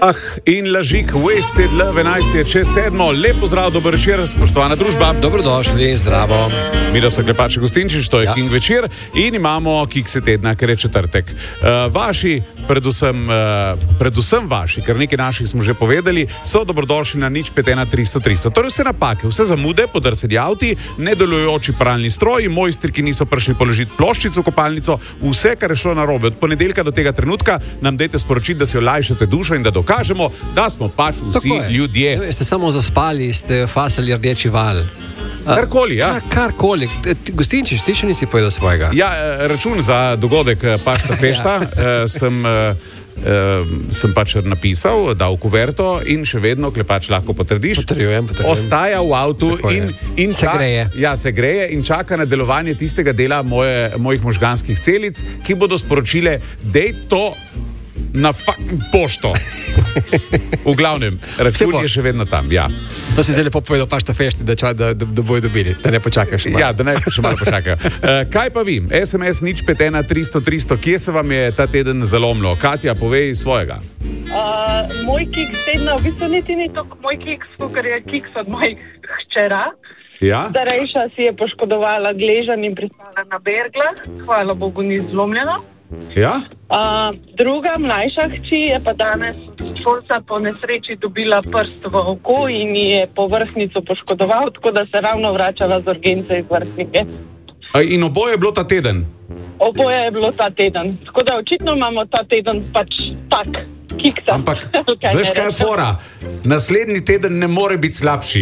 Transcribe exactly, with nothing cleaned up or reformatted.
Ah, in Lažik, Wasted Love, enajst je čez sedmo. Lep pozdrav, dober večer, spoštovana družba. Dobrodošli, zdravo. Mi da so Klepači Gostinčič, to je Ja. King večer in imamo Kikse tedna, ker je četrtek. Uh, vaši, predvsem, uh, predvsem vaši, ker nekaj naših smo že povedali, so dobrodošli na nič pet ena tristo tristo. Torej vse napake, vse zamude, podrseni avti, nedelujoči pralni stroji, mojstri, ki niso prišli položiti ploščico v kopalnico, vse, kar je šlo narobe. Od ponedeljka do tega trenutka nam dajte sporočiti, da si olajšate dušo in da dokažemo, da smo pač vsi ljudje. Ne, ste samo zaspali, ste fasali rdeči val. Karkoli, ja. Kar, karkoli. Ti- Gostinčič, ti še nisi povedal svojega. Ja, eh, račun za dogodek eh, Pašta Fešta eh, sem, eh, eh, sem pač napisal, dal kuverto in še vedno, Klepač, lahko potrdiš, Potrjujem, potrjujem. ostaja v avtu Tako je. in, in Se ča- greje. Ja, se greje in čaka na delovanje tistega dela moje, mojih možganskih celic, ki bodo sporočile, dej to na fucking pošto. V glavnem, račun bo. je še vedno tam, ja. To si zdaj lepo povedal, pa šta fešti, da, ča- da, da, da bojo dobili, da ne počakaš. malo. Ja, da ne še malo počakajo. Uh, kaj pa vi? es em es nič pet ena tristo tristo, kje se vam je ta teden zalomilo? Katja, povej svojega. Uh, moj kiks tedna v bistvu niti ni tako moj kiks, kot je kiks od mojih hčera. Ja? Starejša si je poškodovala gležan in pristala na berglah, hvala Bogu ni zlomljeno. Ja? Uh, druga, mlajša hči, je pa danes šolca po nesreči dobila prst v oko in ji je povrhnjico poškodoval, tako da se ravno vračava z urgence iz vrstnike. A, in oboje je bilo ta teden. Oboje je bilo ta teden, tako da očitno imamo ta teden pač tak kiksa. Ampak, Kaj veš naj kaj je rečem. fora? Naslednji teden ne more biti slabši.